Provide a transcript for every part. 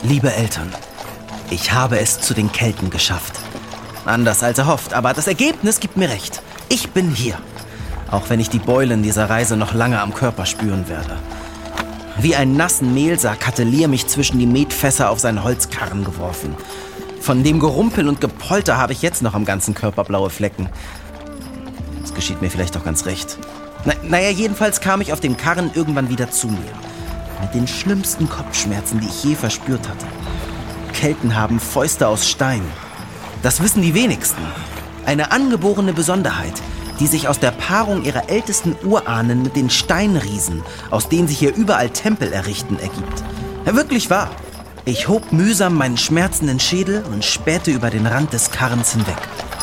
Liebe Eltern, ich habe es zu den Kelten geschafft. Anders als erhofft, aber das Ergebnis gibt mir recht. Ich bin hier. Auch wenn ich die Beulen dieser Reise noch lange am Körper spüren werde. Wie einen nassen Mehlsack hatte Lear mich zwischen die Metfässer auf seinen Holzkarren geworfen. Von dem Gerumpel und Gepolter habe ich jetzt noch am ganzen Körper blaue Flecken. Das geschieht mir vielleicht auch ganz recht. Naja, jedenfalls kam ich auf dem Karren irgendwann wieder zu mir. Mit den schlimmsten Kopfschmerzen, die ich je verspürt hatte. Kelten haben Fäuste aus Stein. Das wissen die wenigsten. Eine angeborene Besonderheit, die sich aus der Paarung ihrer ältesten Urahnen mit den Steinriesen, aus denen sich hier überall Tempel errichten, ergibt. Ja, wirklich wahr. Ich hob mühsam meinen schmerzenden Schädel und spähte über den Rand des Karrens hinweg.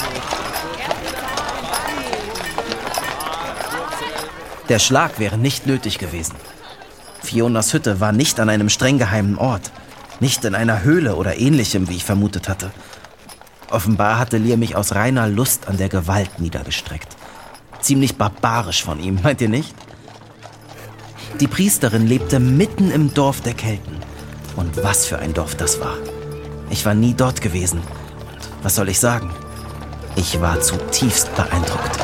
Der Schlag wäre nicht nötig gewesen. Fionas Hütte war nicht an einem streng geheimen Ort. Nicht in einer Höhle oder ähnlichem, wie ich vermutet hatte. Offenbar hatte Lear mich aus reiner Lust an der Gewalt niedergestreckt. Ziemlich barbarisch von ihm, meint ihr nicht? Die Priesterin lebte mitten im Dorf der Kelten. Und was für ein Dorf das war. Ich war nie dort gewesen. Und was soll ich sagen? Ich war zutiefst beeindruckt.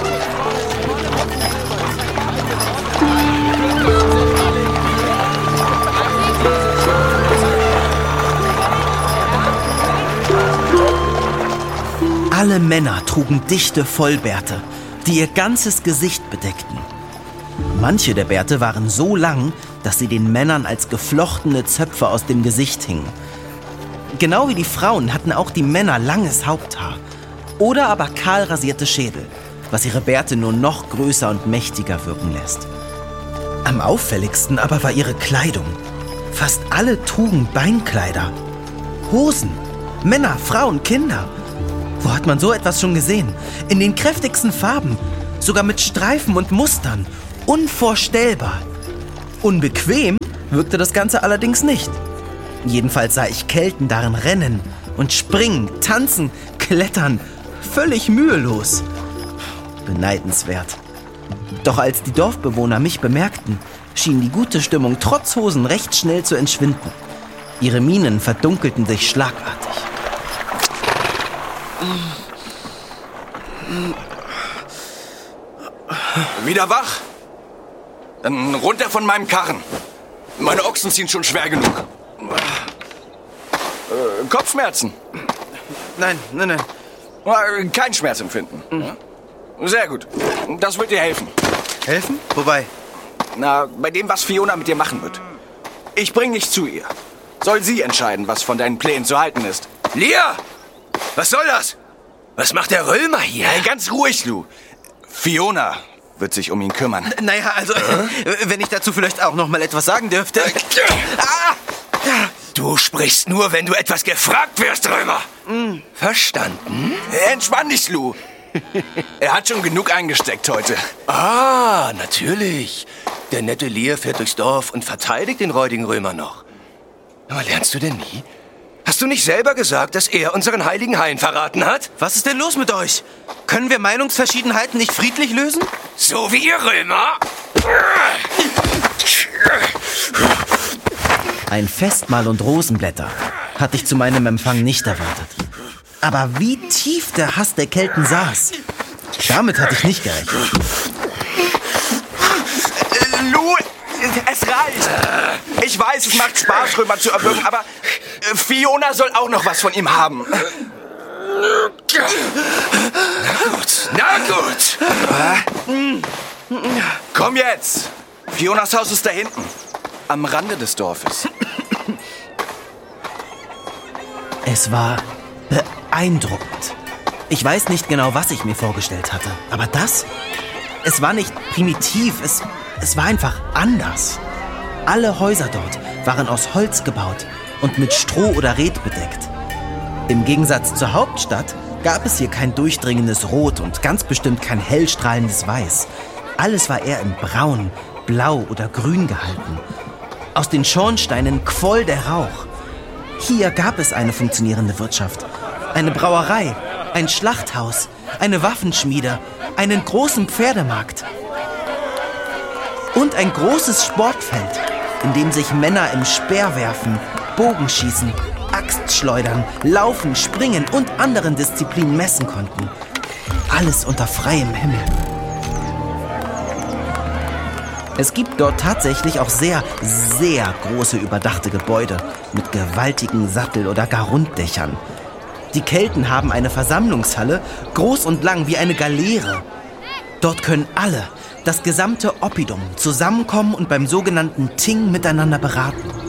Alle Männer trugen dichte Vollbärte, die ihr ganzes Gesicht bedeckten. Manche der Bärte waren so lang, dass sie den Männern als geflochtene Zöpfe aus dem Gesicht hingen. Genau wie die Frauen hatten auch die Männer langes Haupthaar oder aber kahl rasierte Schädel, was ihre Bärte nur noch größer und mächtiger wirken lässt. Am auffälligsten aber war ihre Kleidung. Fast alle trugen Beinkleider, Hosen, Männer, Frauen, Kinder. Wo hat man so etwas schon gesehen? In den kräftigsten Farben, sogar mit Streifen und Mustern. Unvorstellbar. Unbequem wirkte das Ganze allerdings nicht. Jedenfalls sah ich Kelten darin rennen und springen, tanzen, klettern. Völlig mühelos. Beneidenswert. Doch als die Dorfbewohner mich bemerkten, schien die gute Stimmung trotz Hosen recht schnell zu entschwinden. Ihre Mienen verdunkelten sich schlagartig. Wieder wach? Dann runter von meinem Karren. Meine Ochsen ziehen schon schwer genug. Kopfschmerzen? Nein. Kein Schmerzempfinden. Sehr gut. Das wird dir helfen. Helfen? Wobei? Na, bei dem, was Fiona mit dir machen wird. Ich bring dich zu ihr. Soll sie entscheiden, was von deinen Plänen zu halten ist. Lear! Was soll das? Was macht der Römer hier? Hey, ganz ruhig, Lou. Fiona wird sich um ihn kümmern. Naja, also, wenn ich dazu vielleicht auch noch mal etwas sagen dürfte. Du sprichst nur, wenn du etwas gefragt wirst, Römer. Verstanden? Entspann dich, Lou. Er hat schon genug eingesteckt heute. Ah, natürlich. Der nette Lear fährt durchs Dorf und verteidigt den räudigen Römer noch. Aber lernst du denn nie? Hast du nicht selber gesagt, dass er unseren heiligen Hain verraten hat? Was ist denn los mit euch? Können wir Meinungsverschiedenheiten nicht friedlich lösen? So wie ihr Römer? Ein Festmahl und Rosenblätter hatte ich zu meinem Empfang nicht erwartet. Aber wie tief der Hass der Kelten saß, damit hatte ich nicht gerechnet. Lou, es reicht. Ich weiß, es macht Spaß, Römer zu erwürgen, aber Fiona soll auch noch was von ihm haben. Na gut. Komm jetzt. Fionas Haus ist da hinten, am Rande des Dorfes. Es war beeindruckend. Ich weiß nicht genau, was ich mir vorgestellt hatte, aber das, es war nicht primitiv, es war einfach anders. Alle Häuser dort waren aus Holz gebaut und mit Stroh oder Red bedeckt. Im Gegensatz zur Hauptstadt gab es hier kein durchdringendes Rot und ganz bestimmt kein hellstrahlendes Weiß. Alles war eher in Braun, Blau oder Grün gehalten. Aus den Schornsteinen quoll der Rauch. Hier gab es eine funktionierende Wirtschaft, eine Brauerei, ein Schlachthaus, eine Waffenschmiede, einen großen Pferdemarkt und ein großes Sportfeld, in dem sich Männer im Speerwerfen, Bogenschießen, Axtschleudern, Laufen, Springen und anderen Disziplinen messen konnten. Alles unter freiem Himmel. Es gibt dort tatsächlich auch sehr, sehr große überdachte Gebäude mit gewaltigen Sattel- oder gar Runddächern. Die Kelten haben eine Versammlungshalle, groß und lang wie eine Galeere. Dort können alle, das gesamte Oppidum, zusammenkommen und beim sogenannten Ting miteinander beraten.